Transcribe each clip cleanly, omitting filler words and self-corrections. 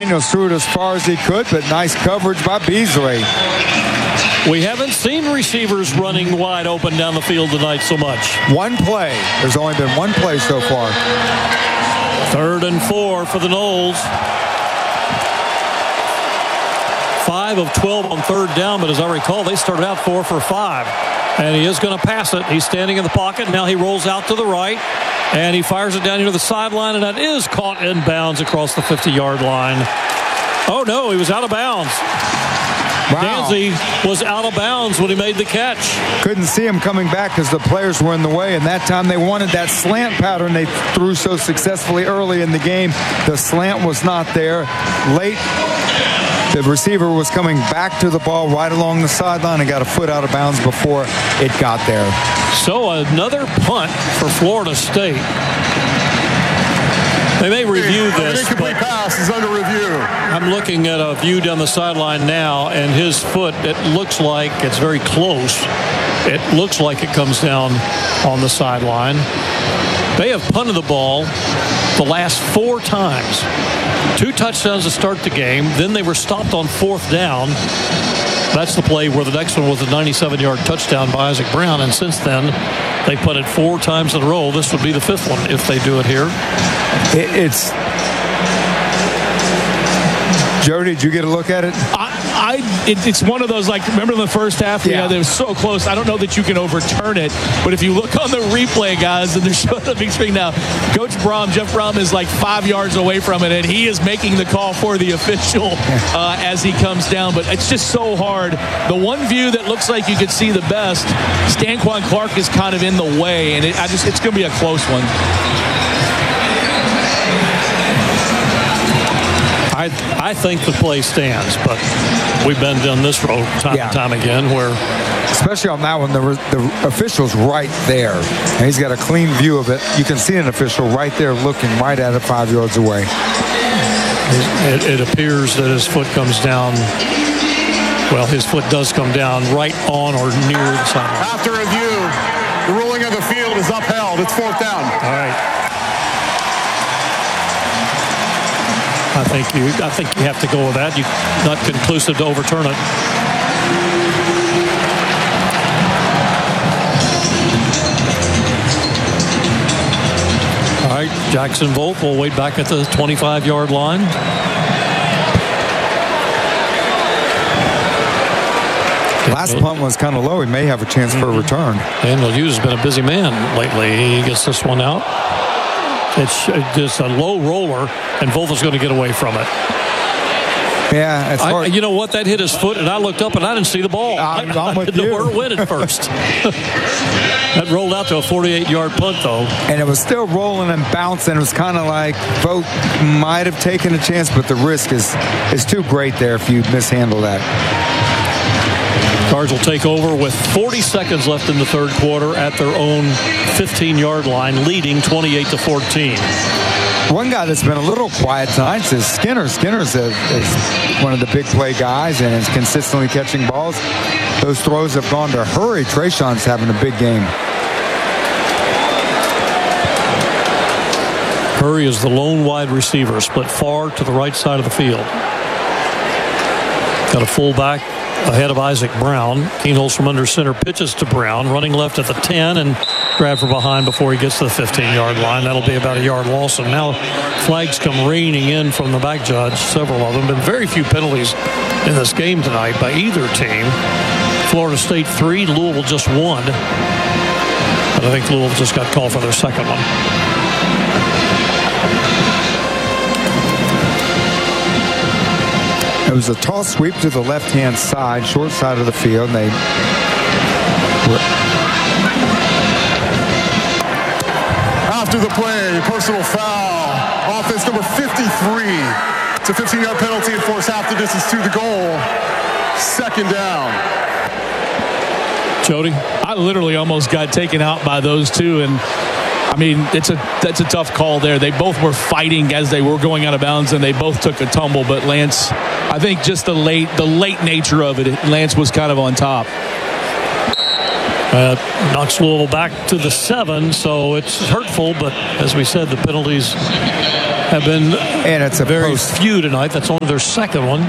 Daniels threw it as far as he could, but nice coverage by Beasley. We haven't seen receivers running wide open down the field tonight so much. One play. There's only been one play so far. 3rd and 4 for the Noles. 5 of 12 on 3rd down, but as I recall, they started out 4 for 5. And he is going to pass it. He's standing in the pocket. Now he rolls out to the right, and he fires it down near the sideline, and that is caught in bounds across the 50-yard line. Oh, no, he was out of bounds. Wow. Danzy was out of bounds when he made the catch. Couldn't see him coming back because the players were in the way, and that time they wanted that slant pattern they threw so successfully early in the game. The slant was not there. Late, the receiver was coming back to the ball right along the sideline and got a foot out of bounds before it got there. So another punt for Florida State. They may review this. An incomplete pass is under review. I'm looking at a view down the sideline now, and his foot, it looks like it's very close. It looks like it comes down on the sideline. They have punted the ball the last 4 times. 2 touchdowns to start the game. Then they were stopped on 4th down. That's the play where the next one was a 97-yard touchdown by Isaac Brown. And since then, they punted 4 times in a row. This would be the 5th one if they do it here. It's Joe, did you get a look at it? It's one of those, like, remember in the first half? Yeah. They were so close. I don't know that you can overturn it. But if you look on the replay, guys, and they're showing the big screen now, Coach Brom, Jeff Brom, is like 5 yards away from it, and he is making the call for the official as he comes down. But it's just so hard. The one view that looks like you could see the best, Stanquan Clark is kind of in the way, and it's going to be a close one. I think the play stands, but we've been down this road time and time again where... Especially on that one, the official's right there. And he's got a clean view of it. You can see an official right there looking right at it 5 yards away. It appears that his foot comes down. Well, his foot does come down right on or near the sideline. After review, the ruling of the field is upheld. It's 4th down. All right. I think you have to go with that. Not conclusive to overturn it. All right, Jackson Volt will wait back at the 25-yard line. Last punt was kind of low. He may have a chance for a return. Daniel Hughes has been a busy man lately. He gets this one out. It's just a low roller, and Volt is going to get away from it. Yeah, it's hard. You know what? That hit his foot, and I looked up, and I didn't see the ball. I'm with I didn't know you. where it went at first. That rolled out to a 48-yard punt, though. And it was still rolling and bouncing. It was kind of like Vogt might have taken a chance, but the risk is too great there if you mishandle that. Cards will take over with 40 seconds left in the 3rd quarter at their own 15-yard line, leading 28-14. One guy that's been a little quiet tonight is Skinner. Skinner's is one of the big play guys and is consistently catching balls. Those throws have gone to hurry. Trayshawn's having a big game. Curry is the lone wide receiver, split far to the right side of the field. Got a fullback ahead of Isaac Brown. Keenholz from under center pitches to Brown, running left at the 10 and grab from behind before he gets to the 15-yard line. That'll be about a yard loss. And now flags come raining in from the back judge, several of them. Been very few penalties in this game tonight by either team. Florida State 3, Louisville just 1. But I think Louisville just got called for their second one. It was a toss sweep to the left-hand side, short side of the field. And After the play, personal foul. Offense number 53. It's a 15-yard penalty and force half the distance to the goal. 2nd down. Jody? I literally almost got taken out by those two, and I mean, that's a tough call there. They both were fighting as they were going out of bounds, and they both took a tumble. But Lance, I think just the late nature of it, Lance was kind of on top. Knocks Louisville back to the 7, so it's hurtful. But as we said, the penalties have been And it's a very post. few tonight. That's only their second one.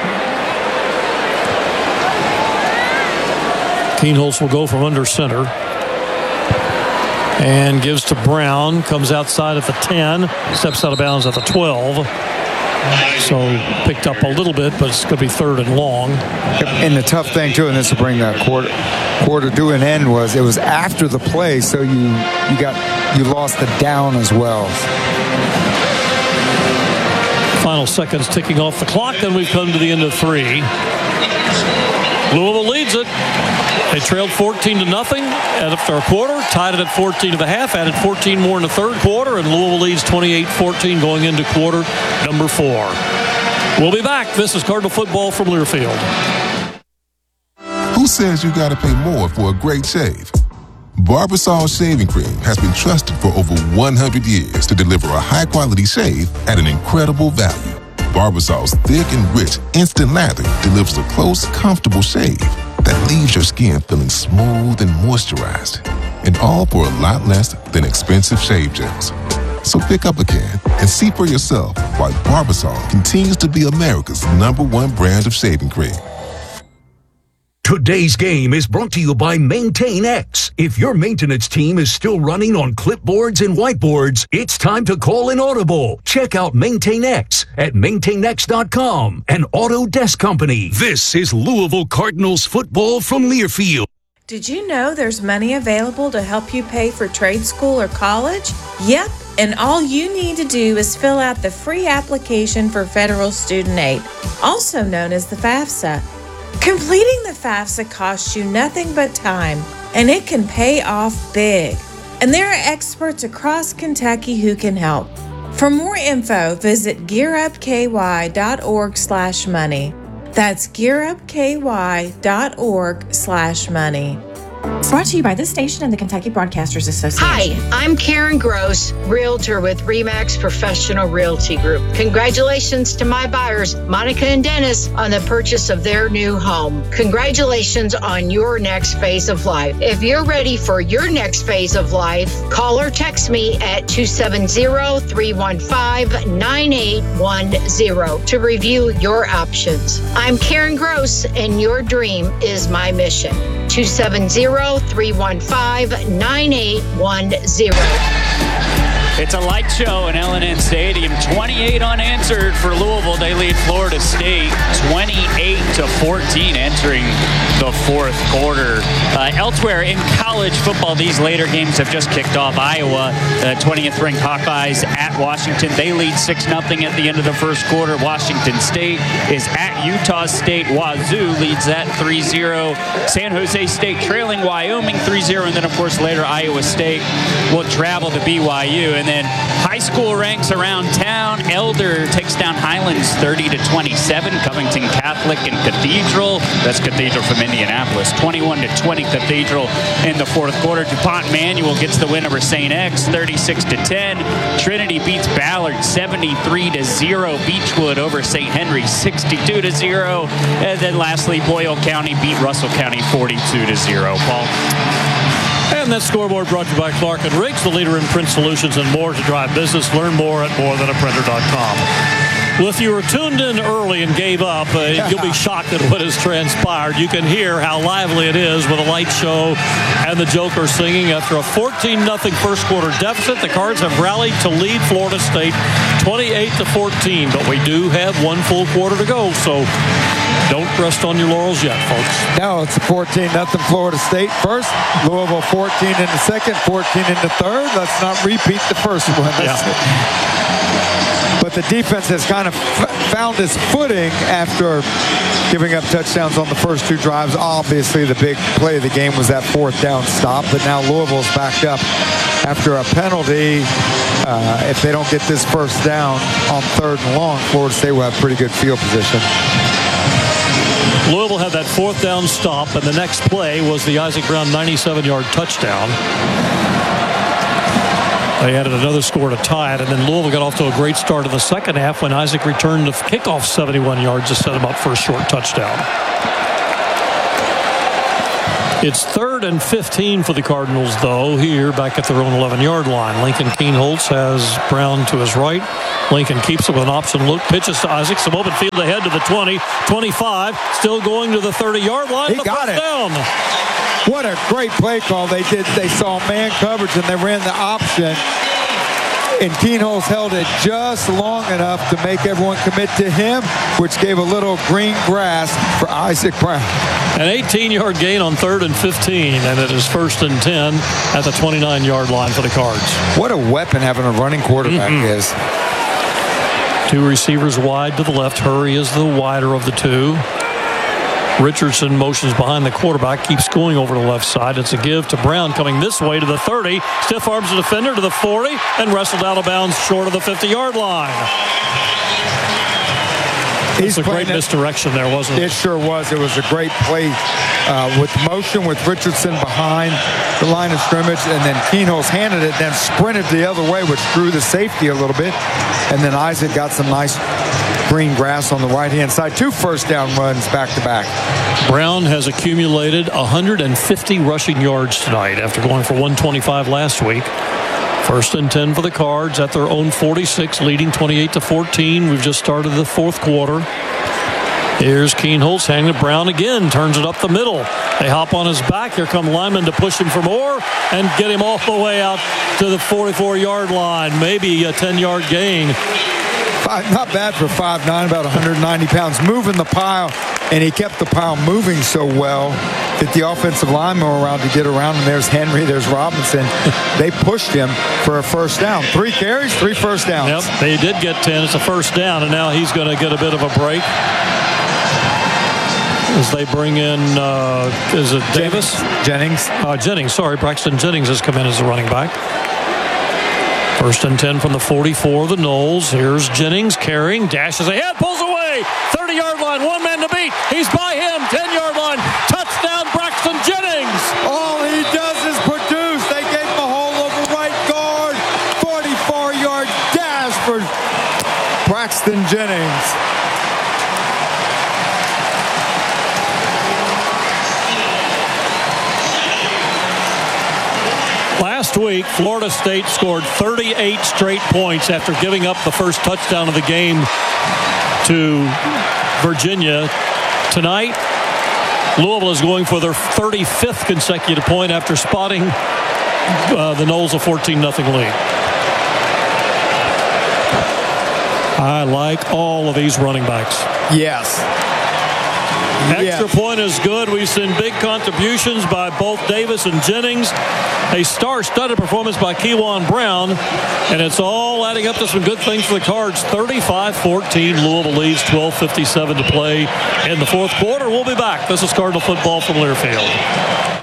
Kienholz will go from under center. And gives to Brown. Comes outside at the 10. Steps out of bounds at the 12. So picked up a little bit, but it's going to be third and long. And the tough thing, too, and this will bring that quarter to an end, was it was after the play, so you lost the down as well. Final seconds ticking off the clock. Then we've come to the end of 3. Louisville leads it. They trailed 14-0 after a quarter, tied it at 14 at the half, added 14 more in the third quarter, and Louisville leads 28-14 going into quarter number 4. We'll be back. This is Cardinal football from Learfield. Who says you gotta pay more for a great shave? Barbasol Shaving Cream has been trusted for over 100 years to deliver a high-quality shave at an incredible value. Barbasol's thick and rich instant lather delivers a close, comfortable shave that leaves your skin feeling smooth and moisturized. And all for a lot less than expensive shave gels. So pick up a can and see for yourself why Barbasol continues to be America's #1 brand of shaving cream. Today's game is brought to you by MaintainX. If your maintenance team is still running on clipboards and whiteboards, it's time to call an Audible. Check out MaintainX at MaintainX.com, an Autodesk company. This is Louisville Cardinals football from Learfield. Did you know there's money available to help you pay for trade school or college? Yep, and all you need to do is fill out the free application for federal student aid, also known as the FAFSA. Completing the FAFSA costs you nothing but time, and it can pay off big. And there are experts across Kentucky who can help. For more info, visit gearupky.org/money. That's gearupky.org/money. Brought to you by this station and the Kentucky Broadcasters Association. Hi, I'm Karen Gross, Realtor with RE/MAX Professional Realty Group. Congratulations to my buyers, Monica and Dennis, on the purchase of their new home. Congratulations on your next phase of life. If you're ready for your next phase of life, call or text me at 270-315-9810 to review your options. I'm Karen Gross, and your dream is my mission. 270-315-9810. It's a light show in L&N Stadium. 28 unanswered for Louisville. They lead Florida State 28-14 entering the fourth quarter. Elsewhere in college football, these later games have just kicked off. Iowa, 20th ranked Hawkeyes at Washington. They lead 6-0 at the end of the first quarter. Washington State is at Utah State. Wazoo leads that 3-0. San Jose State trailing Wyoming 3-0. And then, of course, later Iowa State will travel to BYU. And then high school ranks around town. Elder takes down Highlands 30-27. Covington Catholic and Cathedral. That's Cathedral from Indianapolis. 21-20 Cathedral in the fourth quarter. DuPont Manual gets the win over St. X 36-10. Trinity beats Ballard 73-0. Beechwood over St. Henry 62-0. And then lastly, Boyle County beat Russell County 42-0. Paul. And that scoreboard brought to you by Clark & Riggs, the leader in print solutions and more to drive business. Learn more at morethanaprinter.com. Well, if you were tuned in early and gave up, you'll be shocked at what has transpired. You can hear how lively it is with a light show and the Joker singing. After a 14-0 first quarter deficit, the Cards have rallied to lead Florida State 28-14. But we do have one full quarter to go, so don't rest on your laurels yet, folks. No, it's a 14-0 Florida State first. Louisville 14 in the second, 14 in the third. Let's not repeat the first one. Yeah. But the defense has kind of found its footing after giving up touchdowns on the first two drives. Obviously, the big play of the game was that fourth down stop. But now Louisville's backed up after a penalty. If they don't get this first down on third and long, Florida State will have pretty good field position. Louisville had that fourth down stop, and the next play was the Isaac Brown 97-yard touchdown. They added another score to tie it, and then Louisville got off to a great start in the second half when Isaac returned the kickoff 71 yards to set him up for a short touchdown. It's 3rd and 15 for the Cardinals, though, here back at their own 11-yard line. Lincoln Kienholz has Brown to his right. Lincoln keeps it with an option look, pitches to Isaac. Some open field ahead to the 20, 25, still going to the 30-yard line. He got it. Down. What a great play call they did. They saw man coverage and they ran the option. And Kienholz held it just long enough to make everyone commit to him, which gave a little green grass for Isaac Brown. An 18-yard gain on 3rd and 15, and it is 1st and 10 at the 29-yard line for the Cards. What a weapon having a running quarterback is. 2 receivers wide to the left. Hurry is the wider of the 2. Richardson motions behind the quarterback, keeps going over the left side. It's a give to Brown coming this way to the 30. Stiff arms the defender to the 40 and wrestled out of bounds short of the 50-yard line. It's a great misdirection there, wasn't it? It sure was. It was a great play with motion with Richardson behind the line of scrimmage, and then Kienholz handed it, then sprinted the other way, which drew the safety a little bit. And then Isaac got some nice green grass on the right-hand side. 2 first-down runs back-to-back. Brown has accumulated 150 rushing yards tonight after going for 125 last week. 1st and 10 for the Cards at their own 46, leading 28-14. We've just started the 4th quarter. Here's Kienholz hanging to Brown again. Turns it up the middle. They hop on his back. Here come linemen to push him for more and get him all the way out to the 44-yard line. Maybe a 10-yard gain. Not bad for 5'9", about 190 pounds. Moving the pile, and he kept the pile moving so well that the offensive linemen were around to get around. And there's Henry, there's Robinson. They pushed him for a first down. 3 carries, 3 first downs. Yep, they did get 10. It's a first down, and now he's going to get a bit of a break. As they bring in, is it Davis? Jennings. Jennings, sorry. Braxton Jennings has come in as a running back. 1st and 10 from the 44 of the Noles. Here's Jennings carrying, dashes ahead, pulls away. 30-yard line, 1 man to beat. He's by him, 10-yard line. Touchdown, Braxton Jennings. All he does is produce. They gave him a hole over right guard. 44-yard dash for Braxton Jennings. Last week, Florida State scored 38 straight points after giving up the first touchdown of the game to Virginia. Tonight, Louisville is going for their 35th consecutive point after spotting the Noles a 14-0 lead. I like all of these running backs. Yes. Extra point is good. We've seen big contributions by both Davis and Jennings. A star-studded performance by Kewan Brown. And it's all adding up to some good things for the Cards. 35-14. Louisville leads 12:57 to play in the 4th quarter. We'll be back. This is Cardinal football from Learfield.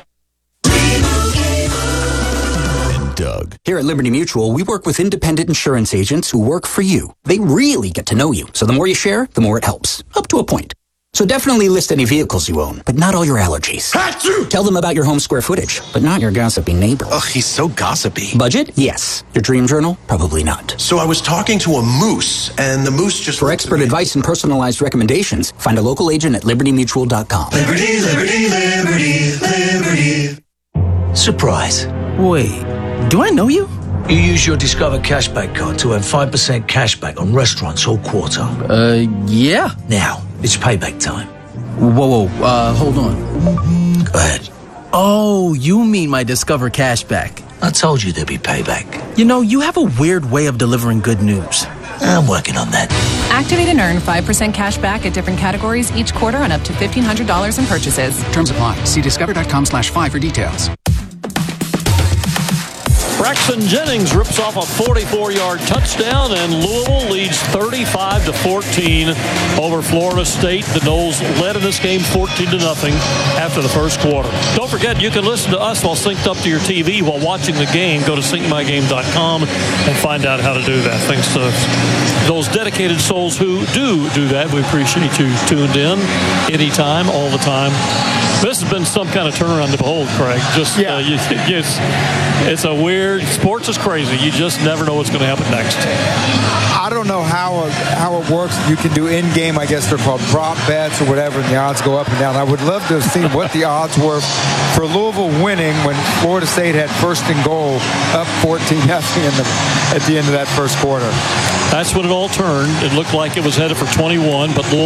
Doug. Here at Liberty Mutual, we work with independent insurance agents who work for you. They really get to know you. So the more you share, the more it helps. Up to a point. So definitely list any vehicles you own, but not all your allergies. Achoo! Tell them about your home square footage, but not your gossipy neighbor. Ugh, he's so gossipy. Budget? Yes. Your dream journal? Probably not. So I was talking to a moose, and the moose just... For expert advice and personalized recommendations, find a local agent at libertymutual.com. Liberty, liberty, liberty, liberty. Surprise. Wait, do I know you? You use your Discover Cashback card to earn 5% cashback on restaurants all quarter. Yeah. Now, it's payback time. Whoa, hold on. Go ahead. Oh, you mean my Discover Cashback. I told you there'd be payback. You know, you have a weird way of delivering good news. I'm working on that. Activate and earn 5% cash back at different categories each quarter on up to $1,500 in purchases. Terms apply. See discover.com/5 for details. Braxton Jennings rips off a 44-yard touchdown, and Louisville leads 35-14 over Florida State. The Noles led in this game 14-0 after the first quarter. Don't forget, you can listen to us while synced up to your TV while watching the game. Go to syncmygame.com and find out how to do that. Thanks to those dedicated souls who do that. We appreciate you tuned in anytime, all the time. This has been some kind of turnaround to behold, Craig. Just it's a weird Sports is crazy. You just never know what's going to happen next. I don't know how it works. You can do in-game, I guess they're called prop bets or whatever, and the odds go up and down. I would love to have seen what the odds were for Louisville winning when Florida State had first and goal up 14-0 at the end of that first quarter. That's when it all turned. It looked like it was headed for 21, but Louisville